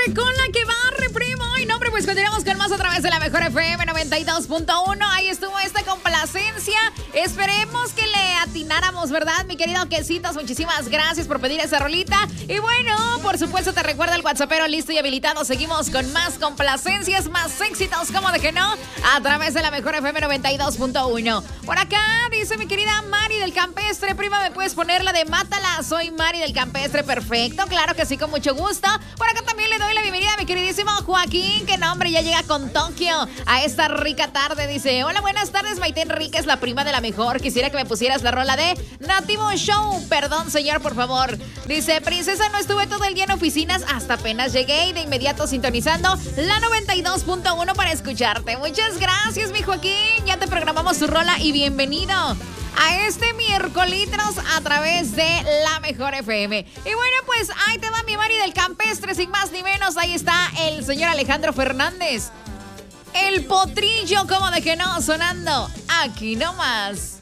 con la que va, reprimo. Y no, hombre, pues continuamos con más a través de la mejor FM 92.1. Ahí estuvo esta complacencia. Esperemos que le atináramos, ¿verdad, mi querido Quesitos? Muchísimas gracias por pedir esa rolita. Y bueno, por supuesto, te recuerda el WhatsAppero listo y habilitado. Seguimos con más complacencias, más éxitos, ¿cómo de que no? A través de la mejor FM 92.1. Por acá dice mi querida Mari del Campestre. Prima, ¿me puedes poner la de Mátala? Soy Mari del Campestre. Perfecto, claro que sí, con mucho gusto. Por acá también le doy la bienvenida a mi queridísimo Joaquín, que nombre ya llega con Tokio a esta rica tarde. Dice, hola, buenas tardes, Maite Enríquez, la prima de la mejor. Quisiera que me pusieras la rola de Nativo Show. Perdón, señor, por favor. Dice, princesa, no estuve todo el día en oficinas, hasta apenas llegué y de inmediato sintonizando la 92.1 para escucharte. Muchas gracias, mi Joaquín. Ya te programamos tu rola y bienvenido a este miércoles a través de la mejor FM. Y bueno, pues ahí te va mi Mari del Campestre, sin más ni menos. Ahí está el señor Alejandro Fernández. El potrillo, como de que no, sonando aquí nomás.